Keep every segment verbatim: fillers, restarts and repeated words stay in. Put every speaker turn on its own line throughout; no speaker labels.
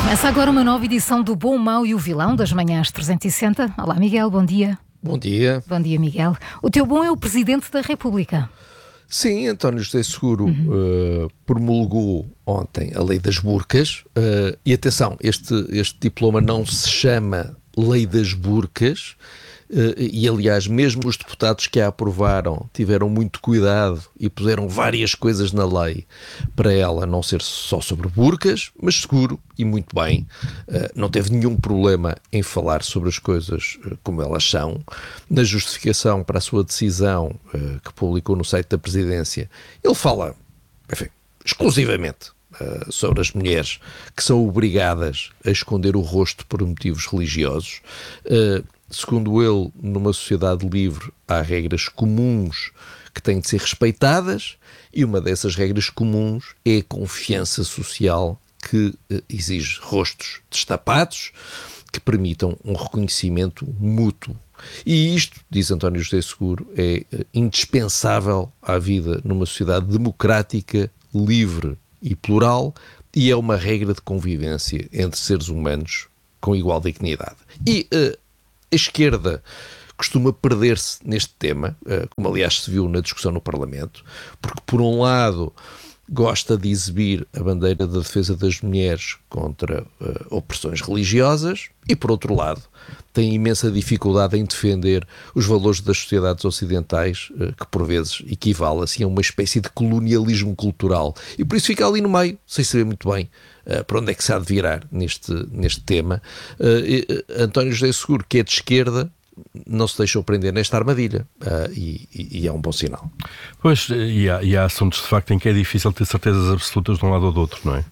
Começa agora uma nova edição do Bom, o Mau e o Vilão das Manhãs trezentos e sessenta. Olá, Miguel, bom dia.
Bom dia.
Bom dia, Miguel. O teu bom é o Presidente da República.
Sim, António José Seguro uhum. uh, promulgou ontem a Lei das Burcas. Uh, e atenção, este, este diploma não se chama Lei das Burcas. Uh, e aliás, mesmo os deputados que a aprovaram tiveram muito cuidado e puseram várias coisas na lei para ela não ser só sobre burcas, mas seguro e muito bem. Uh, não teve nenhum problema em falar sobre as coisas uh, como elas são. Na justificação para a sua decisão uh, que publicou no site da Presidência, ele fala, enfim, exclusivamente uh, sobre as mulheres que são obrigadas a esconder o rosto por motivos religiosos. Uh, Segundo ele, numa sociedade livre há regras comuns que têm de ser respeitadas e uma dessas regras comuns é a confiança social que eh, exige rostos destapados que permitam um reconhecimento mútuo. E isto, diz António José Seguro, é eh, indispensável à vida numa sociedade democrática, livre e plural e é uma regra de convivência entre seres humanos com igual dignidade. E eh, a esquerda costuma perder-se neste tema, como aliás se viu na discussão no Parlamento, porque por um lado gosta de exibir a bandeira da defesa das mulheres contra uh, opressões religiosas e por outro lado tem imensa dificuldade em defender os valores das sociedades ocidentais, uh, que por vezes equivale assim a uma espécie de colonialismo cultural e por isso fica ali no meio, sem saber muito bem Uh, para onde é que se há de virar neste, neste tema. Uh, uh, António José Seguro, que é de esquerda, não se deixou prender nesta armadilha uh, e, e, e é um bom sinal.
Pois, e há, e há assuntos de facto em que é difícil ter certezas absolutas de um lado ou do outro, não é?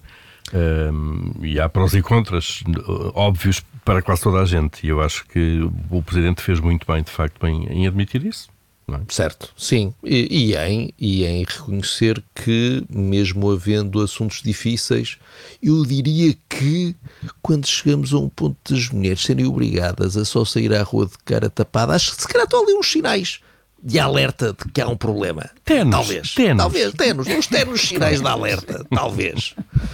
Um, e há prós e contras óbvios para quase toda a gente e eu acho que o Presidente fez muito bem, de facto, em, em admitir isso. Não é?
Certo, sim, e, e, em, e em reconhecer que, mesmo havendo assuntos difíceis, eu diria que quando chegamos a um ponto das mulheres serem obrigadas a só sair à rua de cara tapada, acho que se calhar estão ali uns sinais de alerta de que há um problema.
Tenos,
talvez,
tenos.
talvez, tenos, uns tenos sinais de alerta, talvez.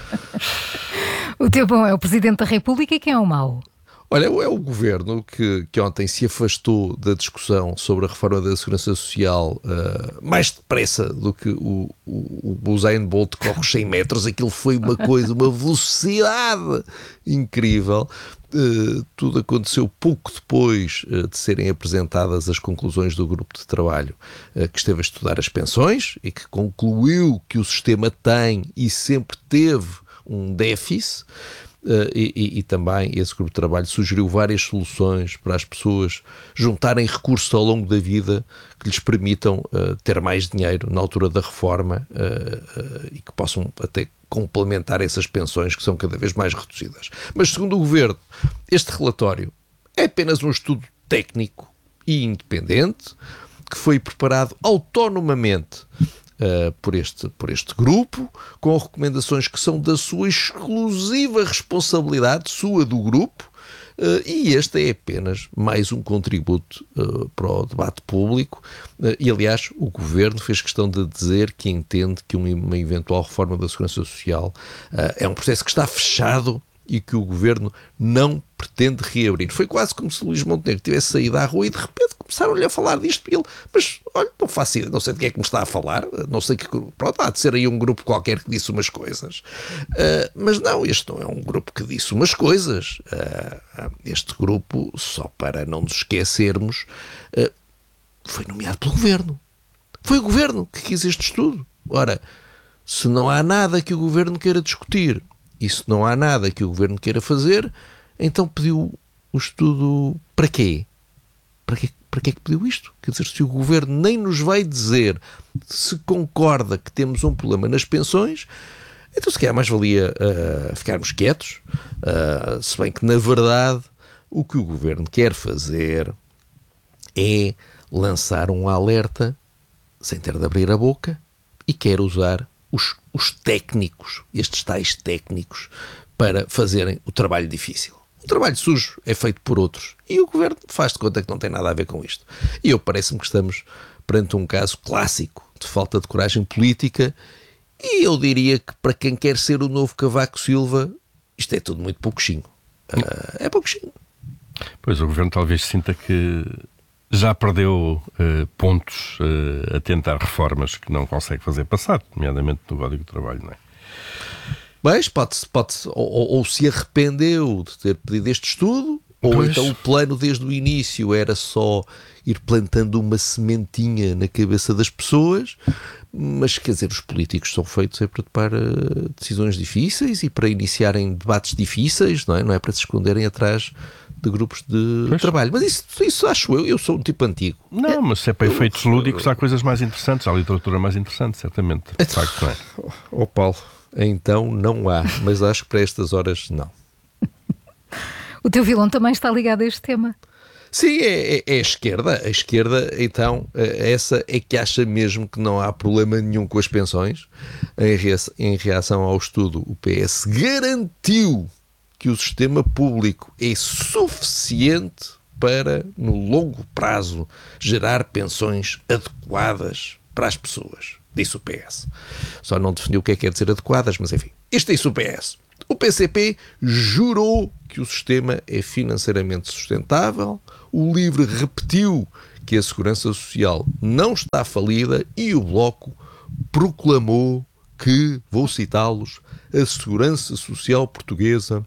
O teu bom é o Presidente da República e quem é o mau?
Olha, é o Governo que, que ontem se afastou da discussão sobre a reforma da Segurança Social uh, mais depressa do que o, o, o Usain Bolt corre os cem metros. Aquilo foi uma coisa, uma velocidade incrível. Uh, tudo aconteceu pouco depois uh, de serem apresentadas as conclusões do grupo de trabalho uh, que esteve a estudar as pensões e que concluiu que o sistema tem e sempre teve um déficit. Uh, e, e, e também esse grupo de trabalho sugeriu várias soluções para as pessoas juntarem recursos ao longo da vida que lhes permitam uh, ter mais dinheiro na altura da reforma uh, uh, e que possam até complementar essas pensões que são cada vez mais reduzidas. Mas segundo o Governo, este relatório é apenas um estudo técnico e independente que foi preparado autonomamente Uh, por, este, por este grupo, com recomendações que são da sua exclusiva responsabilidade, sua do grupo, uh, e este é apenas mais um contributo uh, para o debate público. Uh, e, aliás, o Governo fez questão de dizer que entende que uma, uma eventual reforma da Segurança Social uh, é um processo que está fechado e que o Governo não pretende reabrir. Foi quase como se Luís Montenegro tivesse saído à rua e de repente começaram-lhe a falar disto e ele, mas olha, não faço ideia, não sei de que é que me está a falar, não sei que, pronto, há de ser aí um grupo qualquer que disse umas coisas. Uh, mas não, este não é um grupo que disse umas coisas. Uh, este grupo, só para não nos esquecermos, uh, foi nomeado pelo Governo. Foi o Governo que quis este estudo. Ora, se não há nada que o Governo queira discutir e se não há nada que o Governo queira fazer, então pediu o estudo para quê? Para quê, para que é que pediu isto? Quer dizer, se o Governo nem nos vai dizer se concorda que temos um problema nas pensões, então se calhar mais valia uh, ficarmos quietos, uh, se bem que na verdade o que o Governo quer fazer é lançar um alerta sem ter de abrir a boca e quer usar os, os técnicos, estes tais técnicos, para fazerem o trabalho difícil. O trabalho sujo é feito por outros e o Governo faz de conta que não tem nada a ver com isto. E eu parece-me que estamos perante um caso clássico de falta de coragem política e eu diria que para quem quer ser o novo Cavaco Silva isto é tudo muito pouquinho. Uh, é pouquinho.
Pois, o Governo talvez sinta que já perdeu uh, pontos uh, a tentar reformas que não consegue fazer passar, nomeadamente no Código de Trabalho, não é?
Mas pode, pode ou, ou se arrependeu de ter pedido este estudo, ou
pois.
Então o plano desde o início era só ir plantando uma sementinha na cabeça das pessoas, mas quer dizer, os políticos são feitos é para tomar uh, decisões difíceis e para iniciarem debates difíceis, não é? Não é para se esconderem atrás de grupos de
pois.
trabalho. Mas isso, isso acho eu, eu sou um tipo antigo.
Não, é, mas se é para efeitos lúdicos há coisas mais interessantes, há literatura mais interessante, certamente. De facto, não é?
Oh Paulo, então não há, mas acho que para estas horas não.
O teu vilão também está ligado a este tema.
Sim, é, é, é a esquerda. A esquerda, então, essa é que acha mesmo que não há problema nenhum com as pensões. Em, rea- em reação ao estudo, o P S garantiu que o sistema público é suficiente para, no longo prazo, gerar pensões adequadas para as pessoas. Disse o P S. Só não definiu o que é que quer dizer adequadas, mas enfim. Isto disse o P S. O P C P jurou que o sistema é financeiramente sustentável, o LIVRE repetiu que a Segurança Social não está falida e o Bloco proclamou que, vou citá-los, a Segurança Social portuguesa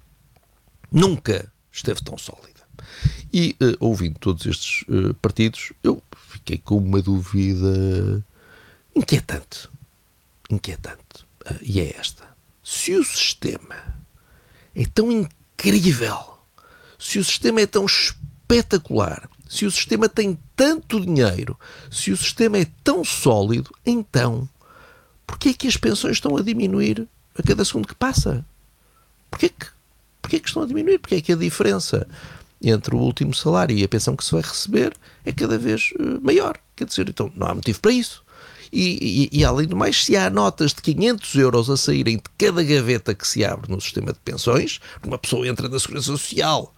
nunca esteve tão sólida. E, uh, ouvindo todos estes uh, partidos, eu fiquei com uma dúvida inquietante. Inquietante. Uh, e é esta. Se o sistema é tão incrível, se o sistema é tão espetacular, se o sistema tem tanto dinheiro, se o sistema é tão sólido, então, porquê é que as pensões estão a diminuir a cada segundo que passa? Porquê que, porquê que estão a diminuir? Porquê é que a diferença entre o último salário e a pensão que se vai receber é cada vez maior? Quer dizer, então não há motivo para isso. E, e, e além do mais, se há notas de quinhentos euros a saírem de cada gaveta que se abre no sistema de pensões, uma pessoa entra na Segurança Social,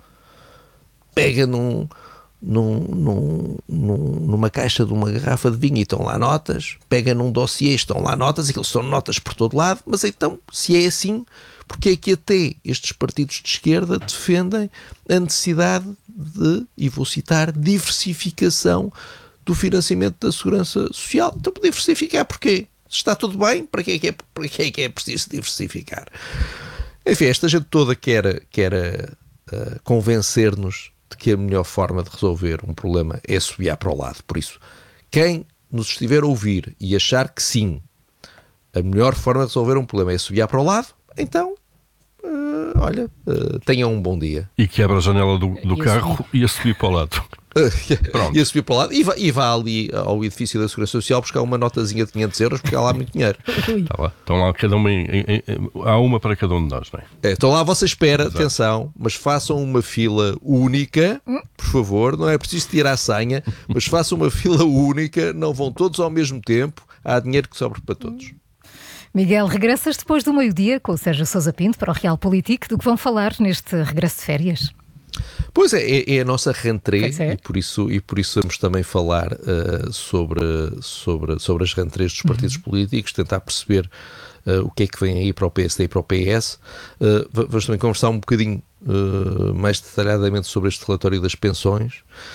pega num, num, num, num, numa caixa de uma garrafa de vinho e estão lá notas, pega num dossiê, estão lá notas, aquilo são notas por todo lado, mas então, se é assim, porque é que até estes partidos de esquerda defendem a necessidade de, e vou citar, diversificação do financiamento da Segurança Social? Então, diversificar porquê? Se está tudo bem, para que é que é, para que é, que é preciso diversificar? Enfim, esta gente toda quer, quer uh, convencer-nos de que a melhor forma de resolver um problema é subir para o lado. Por isso, quem nos estiver a ouvir e achar que sim, a melhor forma de resolver um problema é subir para o lado, então, uh, olha, uh, tenham um bom dia.
E quebra a janela do, do carro e a subir para o lado.
Pronto. E a subir para o lado e vá, e vá ali ao edifício da Segurança Social buscar uma notazinha de quinhentos euros, porque há lá muito dinheiro.
Está lá. Estão lá cada uma em, em, em, há uma para cada um de nós, não é?
É, estão lá à vossa espera,
Exato.
Atenção, mas façam uma fila única, por favor, não é preciso tirar a senha, mas façam uma fila única, não vão todos ao mesmo tempo, há dinheiro que sobra para todos.
Miguel, regressas depois do meio-dia com o Sérgio Sousa Pinto para o Realpolitik, do que vão falar neste regresso de férias?
Pois é, é, é a nossa rentrée
é.
e, por isso, e por isso vamos também falar uh, sobre, sobre, sobre as rentrées dos partidos uhum. políticos, tentar perceber uh, o que é que vem aí para o P S D e para o P S. Uh, vamos também conversar um bocadinho uh, mais detalhadamente sobre este relatório das pensões.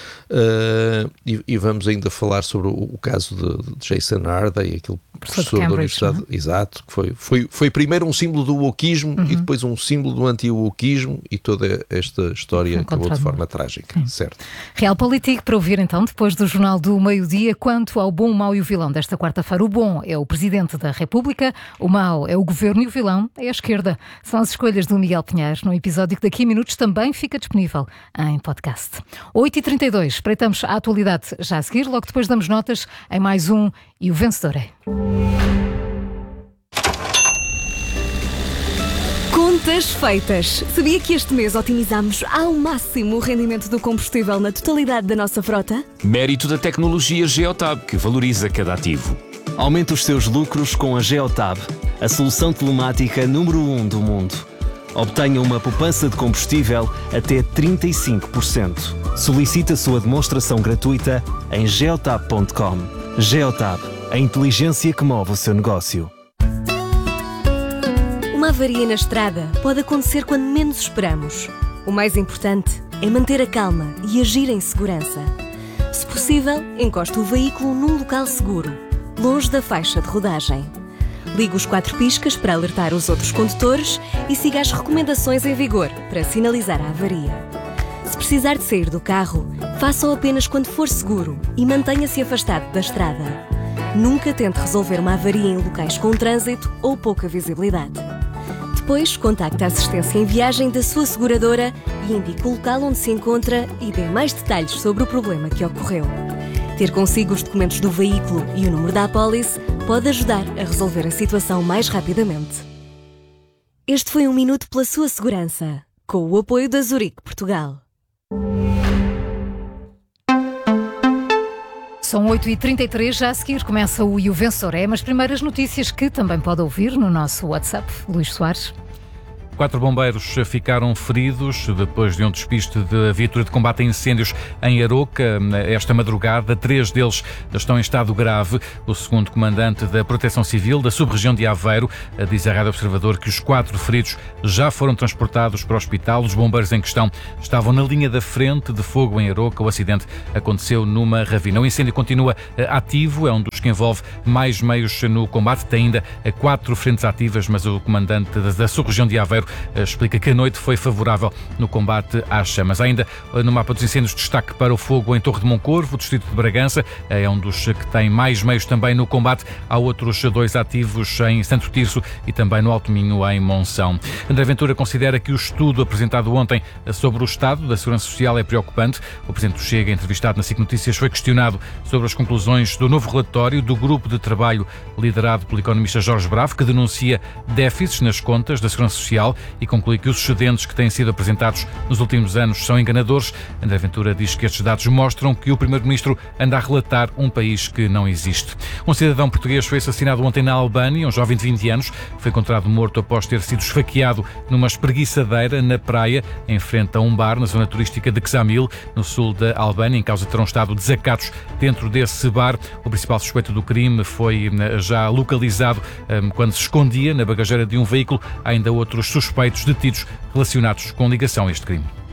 Uh, e, e vamos ainda falar sobre o, o caso de, de Jason Hardy, aquele professor da Universidade, não? Exato, que foi, foi, foi primeiro um símbolo do wokeismo uhum. e depois um símbolo do anti-wokeismo, e toda esta história acabou de forma trágica. Sim. Certo.
Realpolitik para ouvir então depois do Jornal do Meio-Dia. Quanto ao bom, o mau e o vilão desta quarta-feira, o bom é o Presidente da República, o mau é o Governo e o vilão é a esquerda. São as escolhas do Miguel Pinheiro, num episódio que daqui a minutos também fica disponível em podcast. oito e trinta e dois, espreitamos a atualidade já a seguir, logo depois damos notas em mais um e o vencedor é...
Contas feitas. Sabia que este mês otimizamos ao máximo o rendimento do combustível na totalidade da nossa frota?
Mérito da tecnologia Geotab, que valoriza cada ativo.
Aumente os seus lucros com a Geotab, a solução telemática número um do mundo. Obtenha uma poupança de combustível até trinta e cinco por cento. Solicite a sua demonstração gratuita em geotab ponto com. Geotab, a inteligência que move o seu negócio.
Uma avaria na estrada pode acontecer quando menos esperamos. O mais importante é manter a calma e agir em segurança. Se possível, encoste o veículo num local seguro, longe da faixa de rodagem. Ligue os quatro piscas para alertar os outros condutores e siga as recomendações em vigor para sinalizar a avaria. Se precisar de sair do carro, faça-o apenas quando for seguro e mantenha-se afastado da estrada. Nunca tente resolver uma avaria em locais com trânsito ou pouca visibilidade. Depois, contacte a assistência em viagem da sua seguradora e indique o local onde se encontra e dê mais detalhes sobre o problema que ocorreu. Ter consigo os documentos do veículo e o número da apólice pode ajudar a resolver a situação mais rapidamente. Este foi um minuto pela sua segurança, com o apoio da Zurique Portugal.
São oito e trinta e três, já a seguir começa o E o Vencedor é, mas primeiras notícias que também pode ouvir no nosso WhatsApp. Luís Soares.
Quatro bombeiros ficaram feridos depois de um despiste de viatura de combate a incêndios em Aroca esta madrugada. Três deles estão em estado grave. O segundo comandante da Proteção Civil da sub-região de Aveiro diz à Rádio Observador que os quatro feridos já foram transportados para o hospital. Os bombeiros em questão estavam na linha da frente de fogo em Aroca. O acidente aconteceu numa ravina. O incêndio continua ativo, é um dos que envolve mais meios no combate. Tem ainda quatro frentes ativas, mas o comandante da sub-região de Aveiro explica que a noite foi favorável no combate às chamas. Ainda no mapa dos incêndios, destaque para o fogo em Torre de Moncorvo, o distrito de Bragança, é um dos que tem mais meios também no combate. Há outros dois ativos em Santo Tirso e também no Alto Minho, em Monção. André Ventura considera que o estudo apresentado ontem sobre o estado da segurança social é preocupante. O presidente do Chega, entrevistado na SIC Notícias, foi questionado sobre as conclusões do novo relatório do grupo de trabalho liderado pelo economista Jorge Bravo, que denuncia déficits nas contas da segurança social e conclui que os excedentes que têm sido apresentados nos últimos anos são enganadores. André Ventura diz que estes dados mostram que o primeiro-ministro anda a relatar um país que não existe. Um cidadão português foi assassinado ontem na Albânia. Um jovem de vinte anos foi encontrado morto após ter sido esfaqueado numa espreguiçadeira na praia, em frente a um bar na zona turística de Ksamil, no sul da Albânia. Em causa terão estado desacatos dentro desse bar. O principal suspeito do crime foi já localizado quando se escondia na bagageira de um veículo. Há ainda outros suspeitos detidos relacionados com ligação a este crime.